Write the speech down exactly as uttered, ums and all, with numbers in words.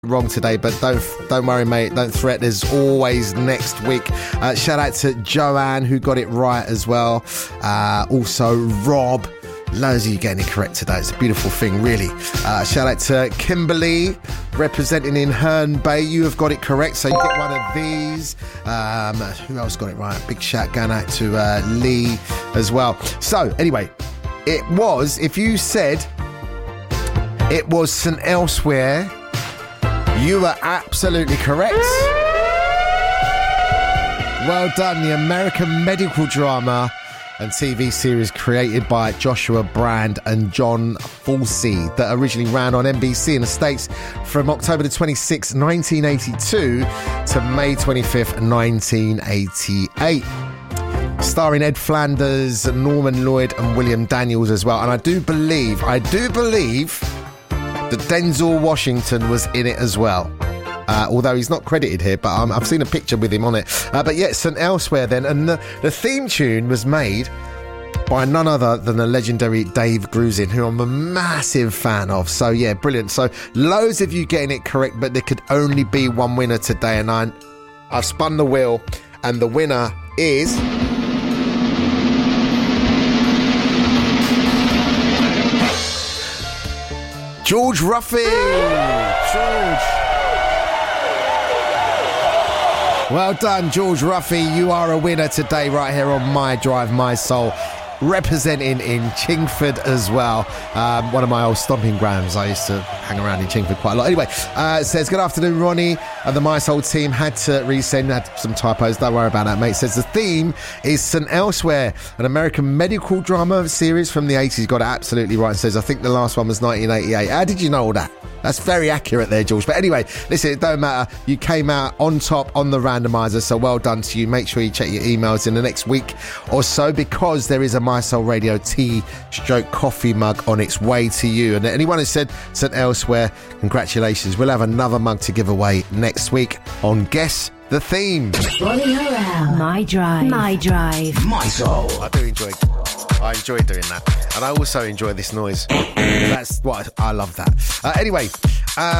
wrong today, but don't don't worry, mate. Don't fret. There's always next week. Uh, shout out to Joanne, who got it right as well. Uh, also, Rob. Loads of you getting it correct today. It's a beautiful thing, really. Uh, shout out to Kimberly, representing in Herne Bay. You have got it correct, so you get one of these. Um, who else got it right? Big shout going out to uh, Lee as well. So, anyway, it was, if you said it was Saint Elsewhere, you were absolutely correct. Well done. The American medical drama and T V series created by Joshua Brand and John Falsey that originally ran on N B C in the States from October the twenty-sixth, nineteen eighty-two to May twenty-fifth, nineteen eighty-eight. Starring Ed Flanders, Norman Lloyd and William Daniels as well. And I do believe, I do believe that Denzel Washington was in it as well. Uh, although he's not credited here, but um, I've seen a picture with him on it. Uh, but yeah, Saint Elsewhere then. And the, the theme tune was made by none other than the legendary Dave Grusin, who I'm a massive fan of. So yeah, brilliant. So loads of you getting it correct, but there could only be one winner today. And I, I've spun the wheel, and the winner is... George Ruffy! George! Well done, George Ruffy. You are a winner today right here on My Drive, My Soul, representing in Chingford as well. Um, one of my old stomping grounds. I used to hang around in Chingford quite a lot. Anyway, uh, it says, good afternoon, Ronnie. And the My Soul team had to resend, had some typos. Don't worry about that, mate. It says the theme is Saint Elsewhere, an American medical drama series from the eighties. Got it absolutely right. It says, I think the last one was nineteen eighty-eight. How did you know all that? That's very accurate there, George. But anyway, listen, it don't matter. You came out on top on the randomizer, so well done to you. Make sure you check your emails in the next week or so, because there is a My Soul Radio tea stroke coffee mug on its way to you. And anyone who said Saint Elsewhere, congratulations. We'll have another mug to give away next week on Guess the Theme. Ronnie O'Rell. My Drive. My Drive. My Soul. I do enjoy I enjoy doing that. And I also enjoy this noise. That's what I, I love that. Uh, anyway,